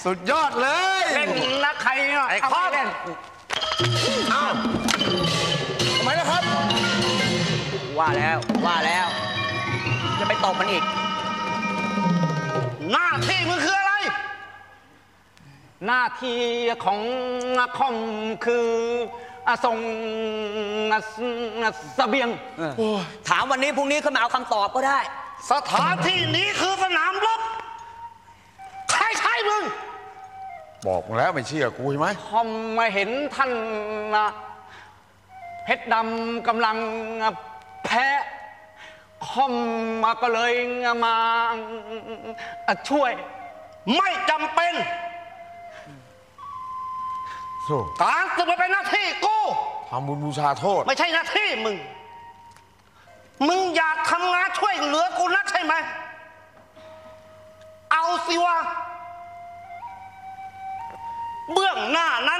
สุดยอดเลยเล่นนักใครไอ้ข้อเล่นอ้าวทำไมนะครับว่าแล้วจะไปตบมันอีกหน้าที่มึงคืออะไรหน้าที่ของคอมคือส่งเสบียงถามวันนี้พรุ่งนี้เขามาเอาคำตอบก็ได้สถานที่นี้คือสนามรบใครใช่มึงบอกมึงแล้วไม่เชื่อกูใช่ไหมคอมมาเห็นท่านเพชรดำกำลังแพ้คอมมาก็เลยมาช่วยไม่จำเป็นการจะมาเป็นหน้าที่กูทำบุญบูชาโทษไม่ใช่หน้าที่มึงอยากทำงานช่วยเหลือกูนักใช่ไหมเอาสิวะเบื้องหน้านั้น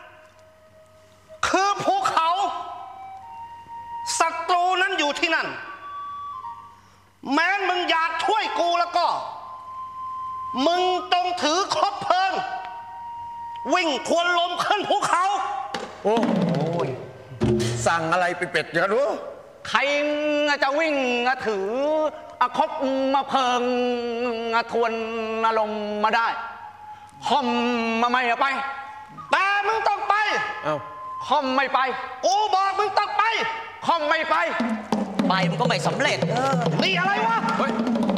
คือภูเขาศัตรูนั้นอยู่ที่นั่นแม้มึงอยากช่วยกูแล้วก็มึงต้องถือคบเพลิงวิ่งทวนลมขึ้นภูเขาโอ้ยสั่งอะไรเป็นเป็ดเยอะรู้ใครจะวิ่งถือคบมาเพลิงทวนลมมาได้คอมมาไม่ไปแต่มึงต้องไปคอมไม่ไปกูบอกมึงต้องไปคอมไม่ไปมึงก็ไม่สำเร็จนี่อะไรวะ